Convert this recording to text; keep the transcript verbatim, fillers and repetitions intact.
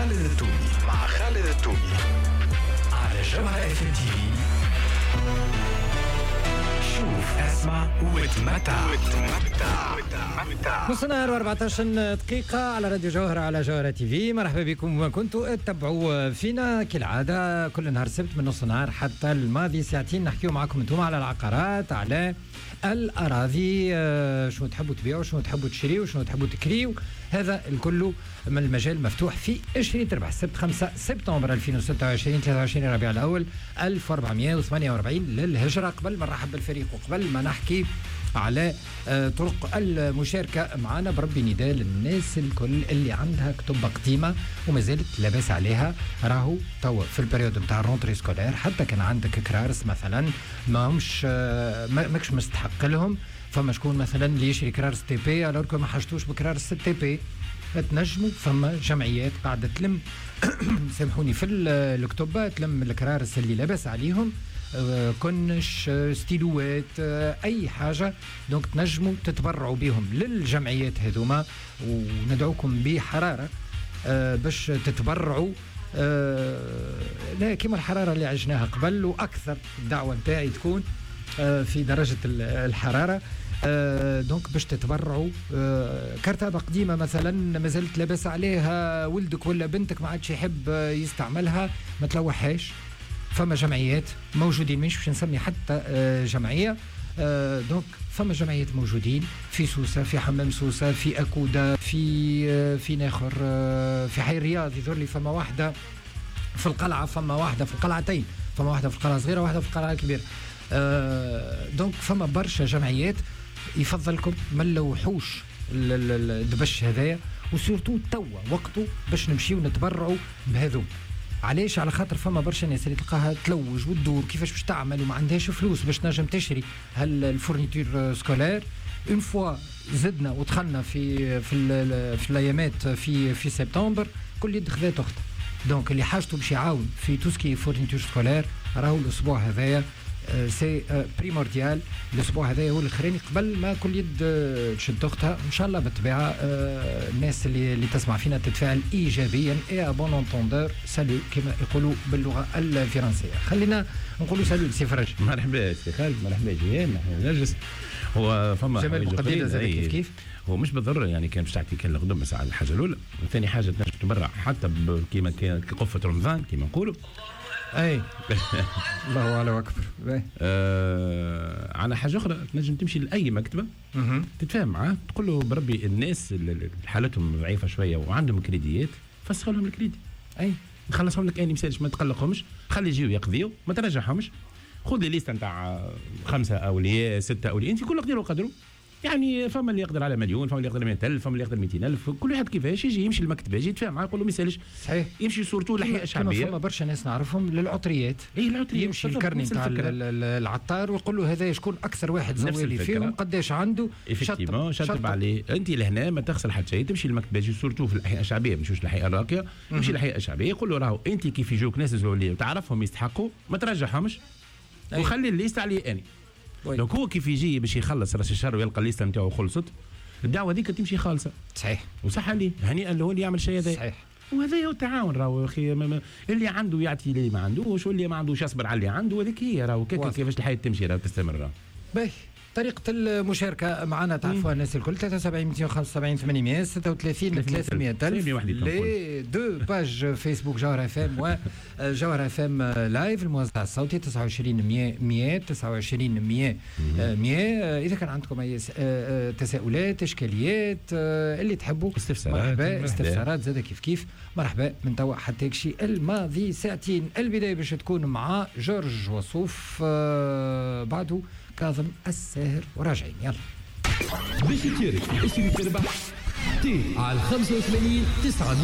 خالد التوني مع خالد التوني على جوهرة اف ام تي في. شوف اسمع وتمتع وتمتع وتمتع. نص نهار وأربعة عشر دقيقة على راديو جوهرة على جوهرة تي في. مرحبا بكم وين كنتوا تتبعوا فينا كالعادة كل نهار سبت من نص نهار حتى الماضي ساعتين نحكيو معكم انتم على العقارات، على الأراضي، شنو تحبوا تبيعوا، شنو تحبوا تشريوا، شنو تحبوا تكريوا. هذا الكل من المجال مفتوح في عشرين تربح السبت خمسة سبتمبر ألفين وستة وعشرين ثلاثة وعشرين ربيع الأول ألف وأربعمائة وثمانية وأربعين للهجرة. قبل ما نرحب بالفريق وقبل ما نحكي على طرق المشاركة معنا، بربي نداء للناس الكل اللي عندها كتب قديمة وما زالت لاباس عليها. راهو توا في البريود نتاع الرونتري سكولير، حتى كان عندك كرارس مثلا ما همش ماكش مستحق لهم، فما شكون مثلا اللي يشري كرارس تي بي الوغ ما حاجتوش بكرارس تي بي، تنجموا فما جمعيات قاعدة تلم سامحوني في الكتب، تلم الكرارس اللي لاباس عليهم، كنش ستيلوات اي حاجه، دونك تنجموا تتبرعوا بهم للجمعيات هذوما، وندعوكم بحراره باش تتبرعوا لا كما الحراره اللي عشناها قبل واكثر. الدعوه نتاعي تكون في درجه الحراره، دونك باش تتبرعوا. كرتابه قديمه مثلا ما زالت لاباس عليها، ولدك ولا بنتك ما عادش يحب يستعملها، ما تلوحهاش. فما جمعيات موجودين، مش باش نسمي حتى جمعيه، دونك فما جمعيات موجودين في سوسه، في حمام سوسه، في اكودا، في في ناخر، في حي الرياض يظهر لي فما واحده في القلعه، فما واحده في القلعتين، فما واحده في القلعه الصغيره واحده في القلعه الكبيره. دونك فما برشا جمعيات، يفضلكم ما نلوحوش الدبش هذايا، وسورتو توا وقته باش نمشيو نتبرعوا بهذوم. علاش؟ على خاطر فما برشا ناس اللي تلقاها تلوج وتدور كيفاش باش تعمل وما عندهاش فلوس باش تنجم تشري هل الفورنيتور سكولير. اون فوا زدنا ودخلنا في في في الايامات في في سبتمبر، كل يد خذات اخته، دونك اللي حاجته باش يعاون في توسكي فورنيتور سكولير راهو الاسبوع هذايا سي بريمورديال. الاسبوع هذا هو الاخراني قبل ما كل يد تشد اختها ان شاء الله بالطبيعه. الناس اللي اللي تسمع فينا تتفاعل ايجابيا اي بون انتوندور سالو كما يقولوا باللغه الفرنسيه. خلينا نقولوا سالو لسي فرج. مرحبا سي خالد، مرحبا جيان. نحن نجلس هو فما جمال مقدمه زاد كيف كيف هو مش بالضروره يعني كان باش تعطي كان الغدم بس على الحاجه الاولى، وثاني حاجه تنجم تبرع حتى كيما قفه رمضان كيما نقولوا. اي الله على اكبر. آه على حاجه اخرى تنجم تمشي لاي مكتبه تتفاهم معاه، تقول له بربي الناس اللي حالتهم ضعيفه شويه وعندهم كريديات فسخوا لهم الكريدي، اي نخلصهم لك اني مثالش، ما تقلقهمش، خلي يجيو يقضيو، ما ترجعهمش. خذ لي ليست نتاع خمسه اولياء ستة اولياء، انت كل قدير وقدروا، يعني فما اللي يقدر على مليون، فما اللي يقدر مئة ألف، فما اللي يقدر مئتين ألف، كل واحد كيفاش يجي يمشي للمكتبه يجي يتفاهم معاه، يقول له ما يسالش صحيح، يمشي صورته لحيه شعبيه. فما برشا ناس نعرفهم للعطريات، اي العطريات يمشي الكرني نتاع العطار ويقول له هذا شكون اكثر واحد زوالي فيهم، قداش عنده، شطب شطب عليه. انت لهنا ما تغسل حتى شيء، تمشي للمكتبه يجي صورته في الاحياء الشعبيه، مش الاحياء الراقيه، تمشي الاحياء الشعبيه، يقول له راهو انت كيف يجوك ناس زواليه وتعرفهم يستحقوا، ما ترجعهمش وخلي الليست عليه اني. لو هو كيف يجي باش يخلص راس الشهر ويلقى الليسته نتاعو خلصت، الدعوه ذيك تمشي خالصه. صحيح، وصح عليه، هنيئا له اللي يعمل شيء هذا. صحيح، وهذا هو التعاون راهو اخي، اللي عنده يعطي اللي ما عندوش، واللي ما عندوش يصبر على اللي عنده، هذيك هي راهو كيفاش الحياه تمشي راهو تستمر. باهي طريقة المشاركة معنا تعرفوها الناس الكل، ثلاثة وسبعين مئتين وخمسة وسبعين ثمانمائة ستة وثلاثين ثلاثمائة ألف، لي دو باج فيسبوك جوهرة اف ام وجوهرة اف ام لايف، الموزع الصوتي تسعة وعشرين مئة مئة تسعة وعشرين مئة مئة. إذا كان عندكم أي تساؤلات إشكاليات اللي تحبوا، استفسارات مرحبا، استفسارات زاد كيف كيف مرحبا من توا حتى يكشي الماضي ساعتين. البداية باش تكون مع جورج وصوف، بعده كاظم الساهر وراجعين. يلا باش تشارك اسمي تربح تي على خمسة وثمانين تسعة